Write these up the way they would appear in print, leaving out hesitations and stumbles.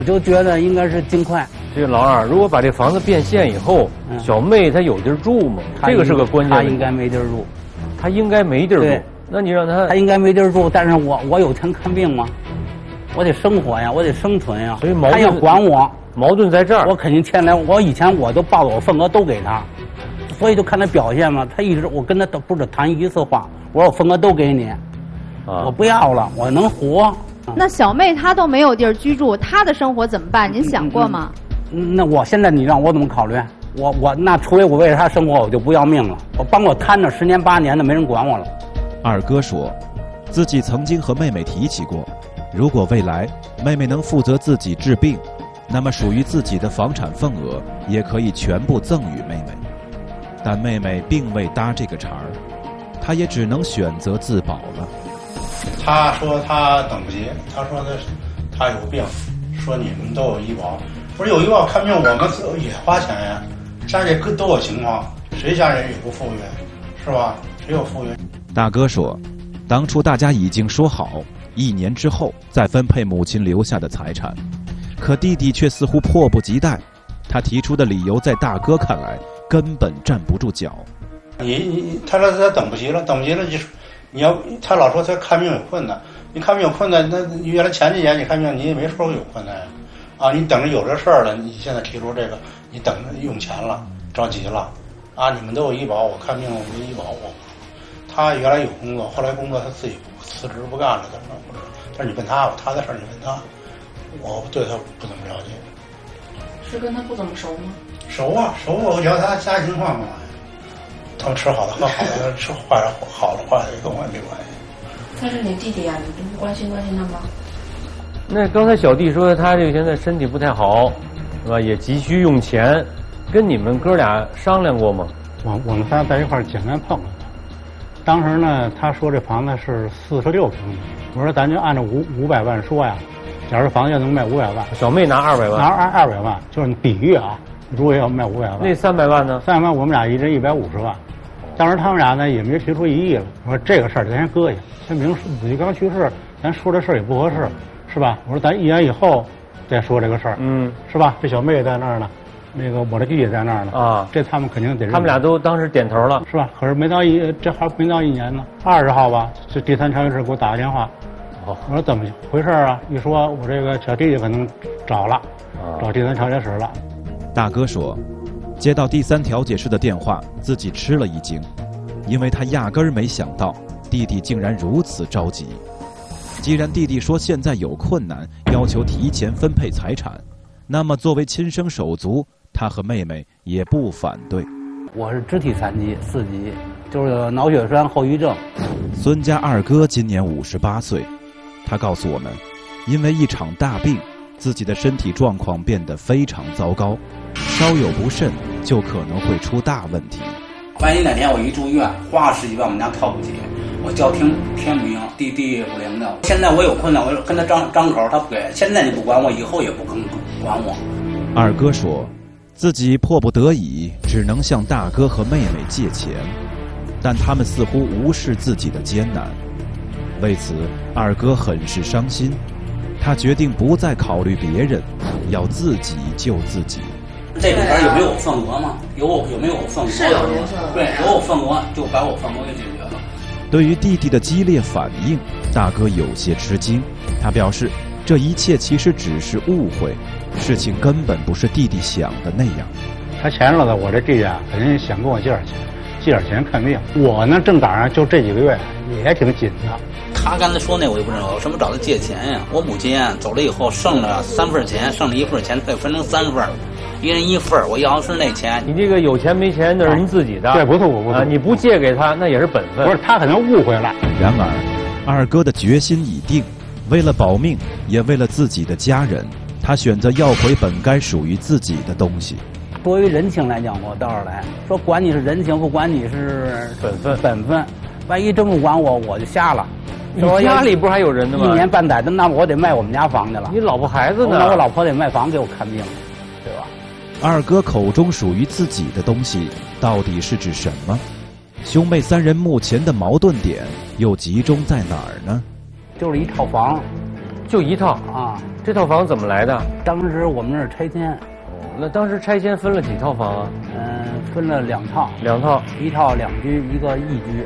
我就觉得应该是尽快。 这个老二，如果把这房子变现以后，小妹她有地儿住吗？这个是个关键。 她应该没地儿住。 她应该没地儿住。那你让她应该没地儿住，但是我有钱看病吗？我得生活呀，我得生存呀。 所以矛盾， 他要管我， 矛盾在这儿。 我肯定欠来，我以前我都报我份额都给他，所以就看他表现嘛。他一直我跟他都不是谈一次话，我说我份额都给你，我不要了，我能活。 那小妹她都没有地儿居住，她的生活怎么办？您想过吗？ 那我现在你让我怎么考虑？我那除非我为了他生活，我就不要命了。我帮我摊着10年8年的，没人管我了。 二哥说，自己曾经和妹妹提起过。如果未来妹妹能负责自己治病，那么属于自己的房产份额也可以全部赠予妹妹。但妹妹并未搭这个茬儿，她也只能选择自保了。 他说他等不及，他说他有病，说你们都有医保。我说有医保看病我们也花钱呀，家里都有情况，谁家人也不富裕，是吧？谁有富裕？ 大哥说，当初大家已经说好1年之后再分配母亲留下的财产，可弟弟却似乎迫不及待。他提出的理由在大哥看来根本站不住脚。 他说他等不及了，你要他老说他看病有困难，你看病有困难，那原来前几年你看病你也没说有困难啊，你等着有这事儿了，你现在提出这个，你等着用钱了，着急了啊！你们都有医保，我看病我没医保，他原来有工作，后来工作他自己辞职不干了，怎么不知道？但是你问他吧，他的事儿你问他，我对他不怎么了解。 是跟他不怎么熟吗？ 熟啊，我聊他家庭情况干嘛呀？他们吃好的喝好的，吃坏的好的坏的跟我也没关系。 他是你弟弟啊，你不关心他吗？ 那刚才小弟说他这个现在身体不太好，是吧？也急需用钱，跟你们哥俩商量过吗？ 我们仨在一块儿简单碰了。当时呢，他说这房子是46平米，我说咱就按照500万说呀。假如房子要能卖500万， 小妹拿200万， 拿200万，就是比喻啊。如果要卖500万， 那300万呢 ？300万我们俩一人150万。当时他们俩呢也没提出异议了。我说这个事儿咱先搁下，先明子玉刚去世，咱说这事儿也不合适，是吧？我说咱1年以后再说这个事儿，是吧？这小妹也在那儿呢，那个我的弟也在那儿呢啊，这他们肯定得。 他们俩都当时点头了， 是吧？可是这还没到1年呢，20号吧，这第3调解室给我打个电话。我说怎么回事啊？一说我这个小弟弟可能找第3调解室了。 大哥说，接到第3调解室的电话，自己吃了一惊，因为他压根儿没想到弟弟竟然如此着急。既然弟弟说现在有困难，要求提前分配财产，那么作为亲生手足，他和妹妹也不反对。 我是肢体残疾4级，就是脑血栓后遗症。 孙家二哥今年58岁。他告诉我们，因为一场大病，自己的身体状况变得非常糟糕，稍有不慎就可能会出大问题。 万一哪天我一住院，花10几万我们家掏不起，我叫天不应，地不灵的。现在我有困难，我跟他张口，他不给。现在你不管我，以后也不肯管我。 二哥说，自己迫不得已只能向大哥和妹妹借钱，但他们似乎无视自己的艰难。为此，二哥很是伤心，他决定不再考虑别人，要自己救自己。 这里边有没有份额吗？有没有份额？ 是有人份额。 对，有份额就把我份额给解决了。 对于弟弟的激烈反应，大哥有些吃惊。他表示，这一切其实只是误会，事情根本不是弟弟想的那样。 他前日子我这弟弟啊，肯定想跟我借点钱看病。我呢，正赶上就这几个月也挺紧的。 他刚才说那我就不知道，我什么找他借钱呀？我母亲走了以后剩了3份钱，剩了1份钱，他分成3份，一人1份。我要的是那钱。 你这个有钱没钱那是您自己的， 对，不错。 你不借给他那也是本分。 不是，他可能误会了。 然而，二哥的决心已定，为了保命，也为了自己的家人，他选择要回本该属于自己的东西。 作为人情来讲，我倒是来说，管你是人情，不管你是本分。万一真不管我，我就瞎了。 你家里不是还有人呢吗 ？1年半载的，那我得卖我们家房去了。 你老婆孩子呢？ 那我老婆得卖房给我看病，对吧？ 二哥口中属于自己的东西，到底是指什么？兄妹3人目前的矛盾点又集中在哪儿呢？ 就是一套房， 就一套啊。 这套房怎么来的？ 当时我们那儿拆迁， 那当时拆迁分了几套房啊？ 分了2套。 2套， 一套2居，一个1居。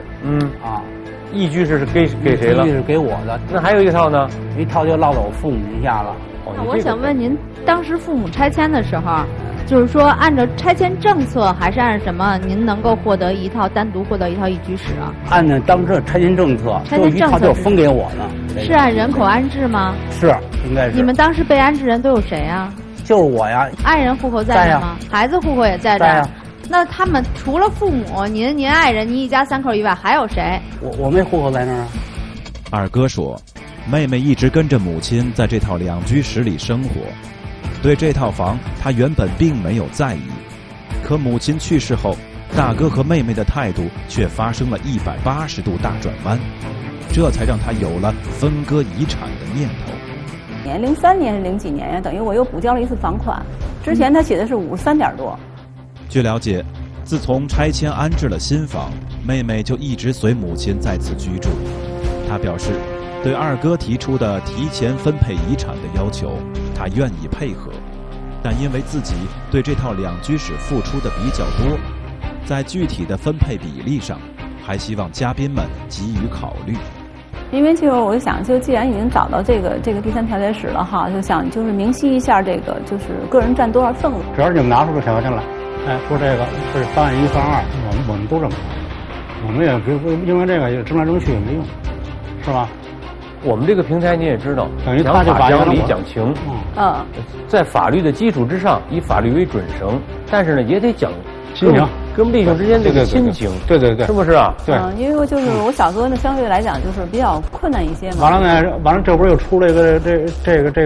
1居是给谁了？1居是给我的。 那还有一套呢？ 一套就落到我父母名下了。 那我想问您，当时父母拆迁的时候，就是说按照拆迁政策，还是按什么？您能够单独获得一套1居室啊？ 按照当时拆迁政策，就一套就分给我的。 是按人口安置吗？ 是，应该是。 你们当时被安置人都有谁啊？ 就是我呀。 爱人户口在这吗？孩子户口也在这。 在呀。 那他们除了父母，您爱人，您一家3口以外，还有谁？ 我妹户口在那儿啊。 二哥说，妹妹一直跟着母亲在这套2居室里生活，对这套房她原本并没有在意，可母亲去世后，大哥和妹妹的态度却发生了180度大转弯，这才让她有了分割遗产的念头。 03年是0几年呀，等于我又补交了一次房款，之前他写的是53点多。 据了解，自从拆迁安置了新房，妹妹就一直随母亲在此居住。她表示，对二哥提出的提前分配遗产的要求，她愿意配合，但因为自己对这套2居室付出的比较多，在具体的分配比例上，还希望嘉宾们给予考虑。 因为就是我想，就既然已经找到这个第3调解室了哈，就想就是明晰一下这个就是个人占多少份额。 只要你们拿出个条件来，说这个是方案1、方案2，我们都这么说，我们也不因为这个争来争去也没用，是吧？ 我们这个平台你也知道， 等于他就把讲理讲情，在法律的基础之上，以法律为准绳，但是呢也得讲亲情， 跟弟兄之间这个亲情， 对， 是不是啊？ 对， 因为就是我小哥呢，相对来讲就是比较困难一些嘛。 完了，这不是又出了一个这个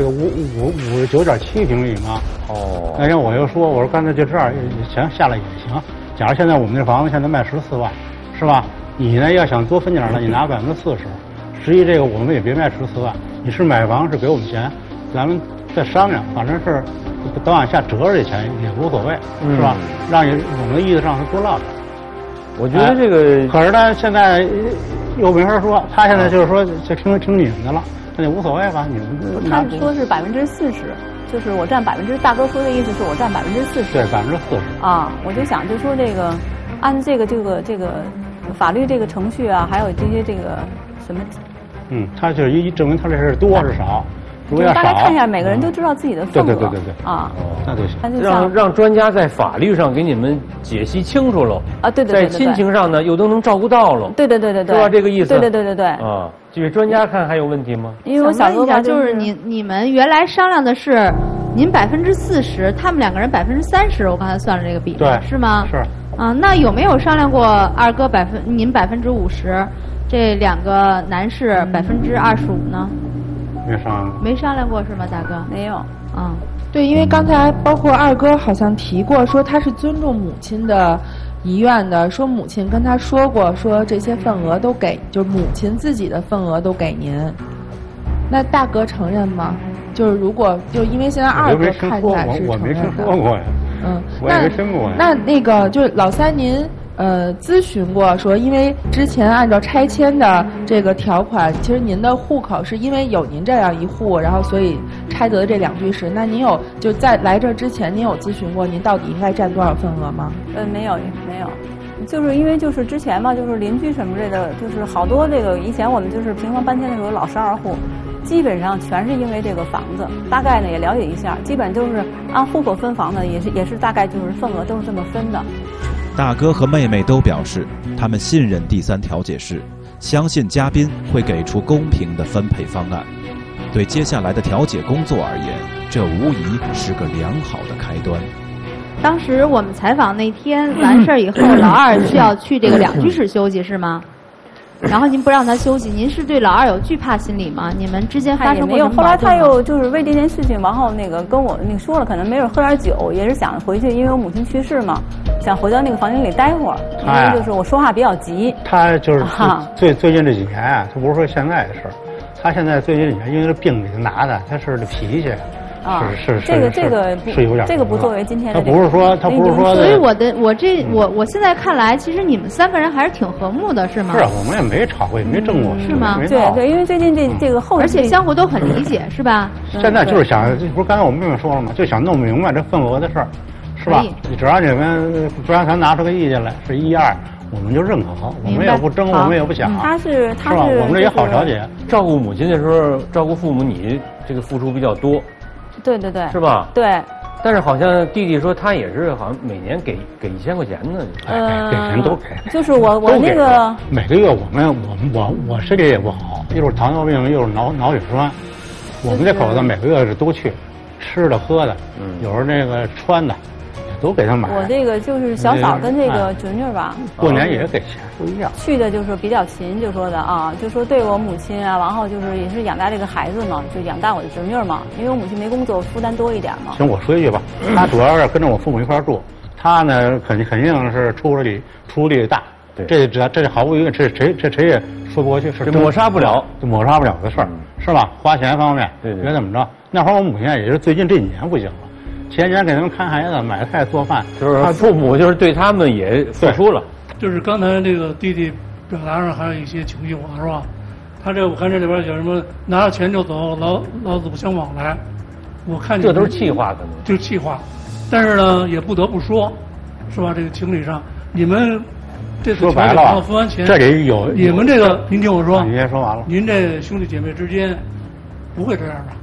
59.7平米吗？那天我又说，我说干脆就这样，钱下来也行。假如现在我们这房子现在卖14万，是吧？你呢要想多分点呢，你拿40%。实际这个我们也别卖14万，你是买房是给我们钱，咱们再商量，反正是都往下折这钱也无所谓，是吧？让你我们的意思上是多落点。 我觉得这个， 可是呢，现在又没法说，他现在就是说就听你们的了，那就无所谓吧，你们他说是40%，就是我占大哥说的意思是我占40%。 对，40%。 啊，我就想就说这个按这个法律这个程序啊，还有这些这个什么。 他就是一证明他这是多是少，如果要少， 大概看一下，每个人都知道自己的份额。 对啊， 那就行。 让专家在法律上给你们解析清楚喽。 啊，对， 在亲情上呢，又都能照顾到喽。 对， 是吧？这个意思。 对。 啊，这位专家看还有问题吗？ 因为我想问一下，就是你们原来商量的是，您40%，他们2个人30%，我刚才算了这个比例，是吗？ 是。 啊，那有没有商量过二哥您50%？这2个男士25%呢？没商量过是吗，大哥？ 没有。 对，因为刚才包括二哥好像提过，说他是尊重母亲的遗愿的，说母亲跟他说过，说这些份额都给，就是母亲自己的份额都给您。那大哥承认吗？就是如果就因为现在二哥看起来是承认的。 我没听说过呀。我也没听过呀。 那个就是老三您。咨询过说，因为之前按照拆迁的这个条款，其实您的户口是因为有您这样一户，然后所以拆得这2居室。那您有就在来这之前，您有咨询过您到底应该占多少份额吗？ 没有，就是因为就是之前嘛，就是邻居什么之类的，就是好多这个以前我们就是平房搬迁的时候老12户，基本上全是因为这个房子。大概呢也了解一下，基本就是按户口分房的，也是大概就是份额都是这么分的。 大哥和妹妹都表示，他们信任第3调解室，相信嘉宾会给出公平的分配方案。对接下来的调解工作而言，这无疑是个良好的开端。 当时我们采访那天完事儿以后，老二是要去这个2居室休息是吗？然后您不让他休息，您是对老二有惧怕心理吗？你们之间发生过什么矛盾吗？ 后来他又就是为这件事情，然后跟我说了，可能没准喝点酒，也是想回去，因为我母亲去世嘛，想回到那个房间里待会儿。因为就是我说话比较急。 他就是最近这几年啊，他不是说现在的事儿，他现在最近几年因为这病给他拿的，他是这脾气， 啊， 是这个是有点这个不作为今天的。 他不是说所以我现在看来，其实你们3个人还是挺和睦的，是吗？ 是，我们也没吵过，也没争过， 是吗？ 对，因为最近这个后， 而且相互都很理解，是吧？ 现在就是想，不是刚才我妹妹说了吗？就想弄明白这份额的事儿，是吧？只要你们不让咱拿出个意见来，是1、2，我们就认可，我们也不争，我们也不想。 他是吧？我们这也好调解。 照顾母亲的时候，照顾父母，你这个付出比较多。 对， 是吧？ 对。 但是好像弟弟说他也是好像每年给1000块钱呢。 给钱都给。 就是我那个每个月我身体也不好，一会儿糖尿病，一会儿脑血栓，我们这口子每个月是都去，吃的喝的，有时候那个穿的。都给他买。 我这个就是小嫂跟这个侄女吧， 过年也给钱，不一样。 去的就是比较勤，就说的啊，就说对我母亲啊，然后就是也是养大这个孩子嘛，就养大我的侄女嘛，因为我母亲没工作，负担多一点嘛。 行，我说一句吧，他主要是跟着我父母一块住，他呢肯定是出力大。对，这毫无疑问，这谁也说不过去，是抹杀不了的事儿，是吧？花钱方面，别怎么着。那会儿我母亲也是最近这几年不行了。前年给他们看孩子、买菜、做饭， 就是父母就是对他们也付出了。 就是刚才这个弟弟表达上还有一些情绪化，是吧？他这我看这里边写什么拿了钱就走，老子不相往来。我看这都是气话，可能就是气话。但是呢，也不得不说，是吧？这个情理上，你们这次调解付完钱， 这里有你们这个，您听我说， 你先说完了。 您这兄弟姐妹之间不会这样吧？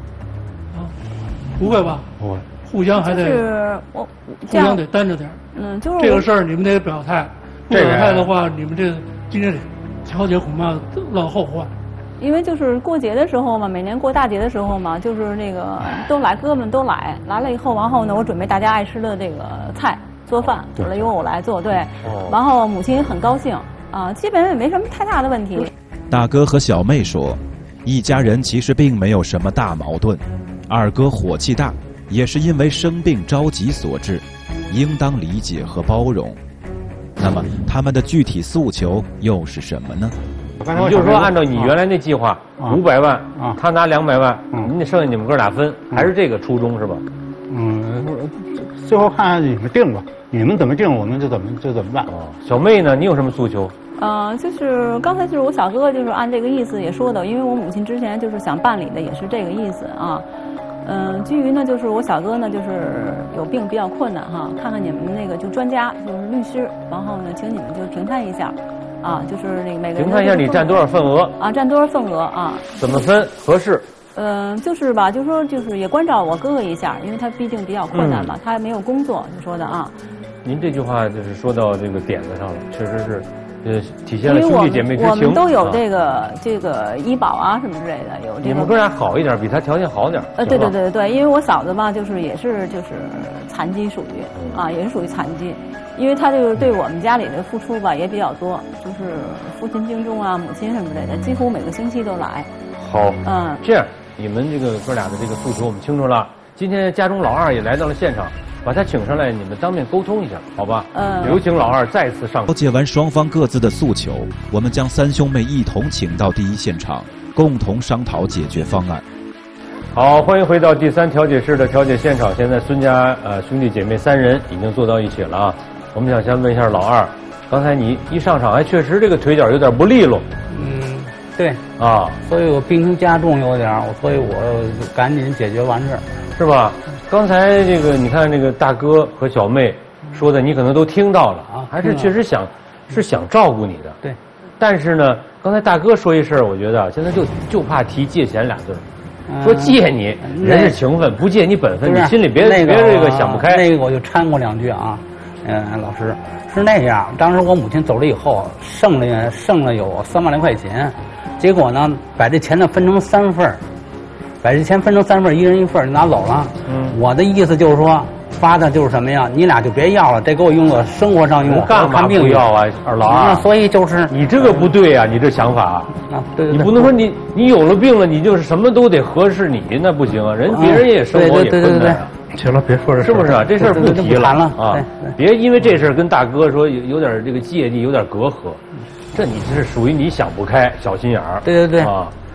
不会吧？ 不会， 互相还得互相得担着点。 就是这个事儿你们得表态，不表态的话，你们这今天调解恐怕落后患。 因为就是过节的时候嘛，每年过大节的时候嘛，就是那个都来，哥们都来了以后，然后呢，我准备大家爱吃的这个菜做饭，完了由我来做，对。然后母亲也很高兴啊，基本上也没什么太大的问题。 大哥和小妹说，一家人其实并没有什么大矛盾。二哥火气大，也是因为生病着急所致，应当理解和包容。那么他们的具体诉求又是什么呢？ 你就是说，按照你原来那计划，500万，他拿200万，您剩下你们哥俩分，还是这个初衷是吧？ 最后看你们定吧，你们怎么定，我们就怎么办。 小妹呢，你有什么诉求？ 就是刚才就是我小哥就是按这个意思也说的，因为我母亲之前就是想办理的也是这个意思啊。基于呢，就是我小哥呢，就是有病比较困难哈，看看你们那个就专家就是律师，然后呢，请你们就评判一下，啊，就是那个每个人评判一下你占多少份额啊，占多少份额啊？ 怎么分合适？ 就是吧，就说就是也关照我哥哥一下，因为他毕竟比较困难嘛，他还没有工作，就说的啊。 您这句话就是说到这个点子上了，确实是。体现了兄弟姐妹之情。 我们都有这个医保啊什么之类的，有这个。 你们哥俩好一点，比他条件好点。 对，因为我嫂子嘛，就是也是残疾属于啊，也是属于残疾，因为他就是对我们家里的付出吧也比较多，就是父亲病重啊，母亲什么之类的，几乎每个星期都来。 好，这样你们这个哥俩的这个诉求我们清楚了。今天家中老二也来到了现场。把他请上来，你们当面沟通一下，好吧？有请老二再次上。 了解完双方各自的诉求，我们将3兄妹一同请到第一现场，共同商讨解决方案。 好，欢迎回到第3调解室的调解现场。现在孙家兄弟姐妹3人已经坐到一起了啊。我们想先问一下老二，刚才你一上场，确实这个腿脚有点不利落。 对啊， 所以我病情加重有点，所以我赶紧解决完事儿， 是吧？刚才这个你看，这个大哥和小妹说的，你可能都听到了啊，还是确实想照顾你的。 对， 但是呢，刚才大哥说一事，我觉得现在就怕提借钱2字，说借你人是情分，不借你本分，你心里别这个想不开。 那个我就掺过2句啊，老师是那样，当时我母亲走了以后，剩了有3万来块钱，结果呢，把这钱呢分成3份。把这钱分成3份，一人1份就拿走了。我的意思就是说，发的就是什么呀？你俩就别要了，这给我用作生活上用， 干嘛不要啊？老二， 所以就是你这个不对啊，你这想法啊，对， 你不能说你有了病了，你就是什么都得合适你，那不行啊，别人也生活也困难。 行了，别说这是不是啊？这事儿不提了啊！ 别因为这事儿跟大哥说有点这个芥蒂，有点隔阂，这你这是属于你想不开，小心眼儿。 对啊。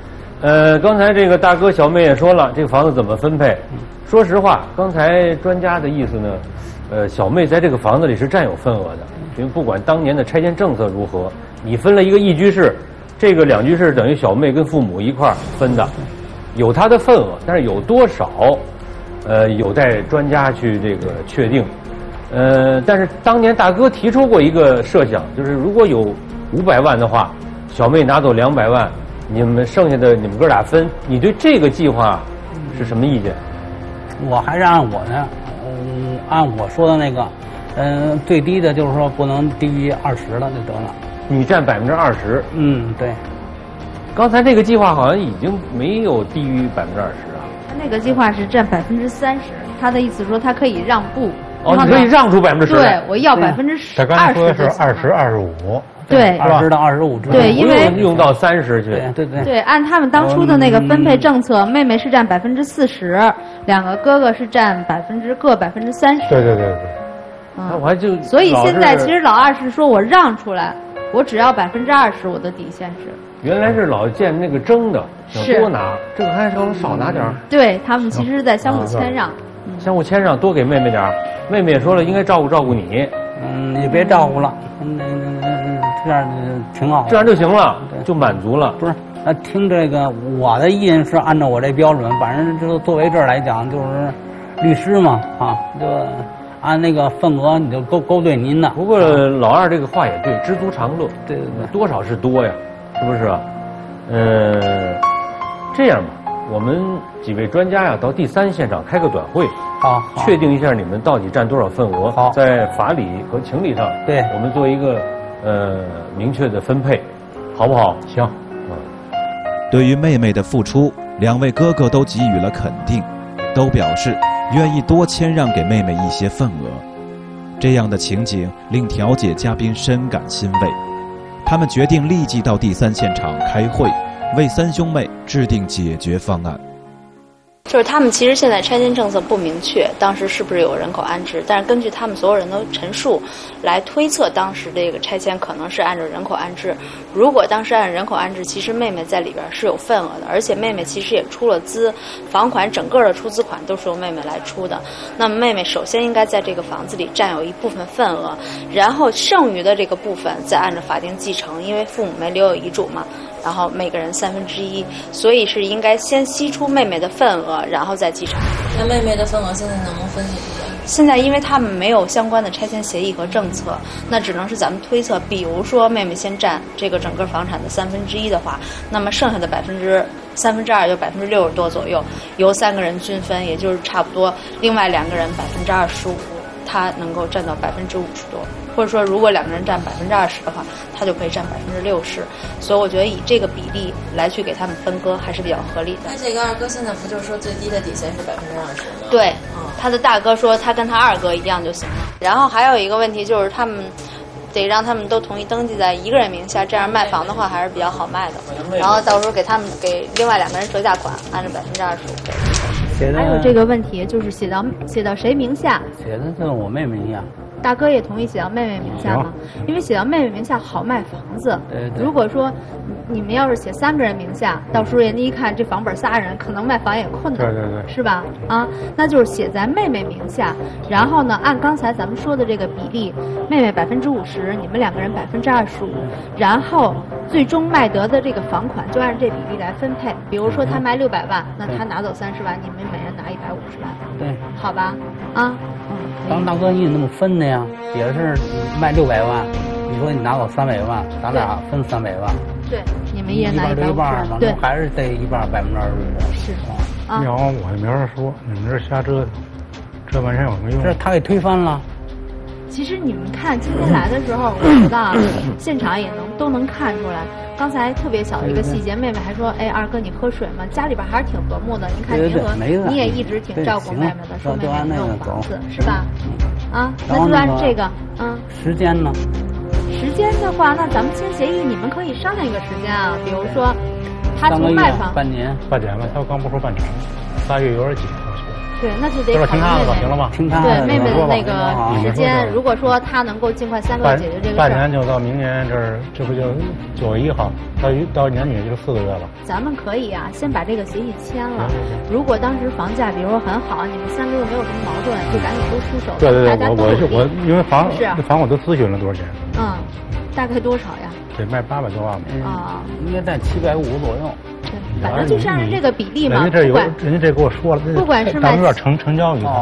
刚才这个大哥小妹也说了，这个房子怎么分配？说实话，刚才专家的意思呢，小妹在这个房子里是占有份额的，因为不管当年的拆迁政策如何，你分了一个一居室，这个2居室等于小妹跟父母一块儿分的，有她的份额，但是有多少，有待专家去这个确定。但是当年大哥提出过一个设想，就是如果有500万的话，小妹拿走200万。你们剩下的你们哥俩分，你对这个计划是什么意见？ 我还是按我的，按我说的那个，最低的就是说不能低于20了就得了。 你占20%？ 对。 刚才这个计划好像已经没有低于20%啊。 他那个计划是占30%，他的意思说他可以让步。 哦，你可以让出10%。 对，我要10%。 他刚才说的是20、25。 对 ，20到25之间。 对，因为用到30去。 对。 对，按他们当初的那个分配政策，妹妹是占40%，两个哥哥是占各30%。 对。 我还就所以现在其实老二是说我让出来，我只要20%，我的底线是。 原来是老见那个争的，想多拿，这个还想少拿点儿。 对他们其实是在相互谦让。 相互谦让，多给妹妹点儿。妹妹也说了，应该照顾你。 你别照顾了，这样挺好， 这样就行了，就满足了。 不是，听这个，我的意见是按照我这标准，反正就作为这儿来讲，就是律师嘛，就按那个份额你就勾对您的。 不过老二这个话也对，知足常乐。 对， 多少是多呀，是不是啊？这样吧，我们几位专家呀，到第3现场开个短会。 好， 确定一下你们到底占多少份额。 好， 在法理和情理上， 对我们做一个明确的分配，好不好？ 行。 对于妹妹的付出，2位哥哥都给予了肯定，都表示愿意多谦让给妹妹一些份额。这样的情景令调解嘉宾深感欣慰，他们决定立即到第3现场开会，为3兄妹制定解决方案。 就是他们其实现在拆迁政策不明确，当时是不是有人口安置？但是根据他们所有人的陈述来推测，当时这个拆迁可能是按照人口安置。如果当时按人口安置，其实妹妹在里边是有份额的，而且妹妹其实也出了资，房款整个的出资款都是由妹妹来出的。那么妹妹首先应该在这个房子里占有一部分份额，然后剩余的这个部分再按照法定继承，因为父母没留有遗嘱嘛。然后每个人1/3，所以是应该先析出妹妹的份额，然后再继承。 那妹妹的份额现在能不能分析出来？ 现在因为他们没有相关的拆迁协议和政策，那只能是咱们推测。比如说妹妹先占这个整个房产的1/3的话，那么剩下的2/3就60%多左右，由3个人均分，也就是差不多另外2个人25%，他能够占到50%多。或者说，如果2个人占20%的话，他就可以占60%。所以我觉得以这个比例来去给他们分割还是比较合理的。 那这个二哥现在不就是说最低的底线是20%吗？ 对，他的大哥说他跟他二哥一样就行了。然后还有一个问题就是他们得让他们都同意登记在一个人名下，这样卖房的话还是比较好卖的。然后到时候给另外2个人折价款，按照25%。 还有这个问题就是写到谁名下？ 写的就是我妹妹名下。 大哥也同意写到妹妹名下吗？因为写到妹妹名下好卖房子。如果说你们要是写3个人名下，到时候人家一看这房本3人，可能卖房也困难， 对， 是吧？那就是写在妹妹名下，然后呢，按刚才咱们说的这个比例，妹妹50%，你们2个人25%，然后最终卖得的这个房款就按这比例来分配。比如说他卖600万，那他拿走30万，你们每人拿150万， 对， 好吧？ 当大哥你那么分的呀，也是卖600万，你说你拿走300万，咱俩分300万， 对，你们一人拿 150万，反正还是得一半25%。 是要我也没法说，你们这瞎折腾，这半天有什么用？ 这他给推翻了。 其实你们看今天来的时候，我觉得现场也都能看出来。刚才特别小的一个细节，妹妹还说：“哎，二哥你喝水吗？”家里边还是挺和睦的。您看你也一直挺照顾妹妹的，说妹妹没有房子是吧？那就按这个， 时间呢？ 时间的话，那咱们签协议，你们可以商量一个时间啊，比如说他从卖房半年吧，他刚不说半年，3月有点紧，我觉得。 对，那就得考虑妹妹。 行了吗？ 对妹妹的那个时间，如果说她能够尽快3个月解决这个事儿， 半年就到明年这不就9月1号到年底就4个月了。 咱们可以啊，先把这个协议签了。如果当时房价比如说很好，你们3个月没有什么矛盾，就赶紧都出手。 对，我因为房我都咨询了多少钱？ 大概多少呀？ 得卖800多万吧。 应该在750左右。 反正就是按照这个比例嘛。 人家这给我说了， 不管是卖咱们有点成交一个。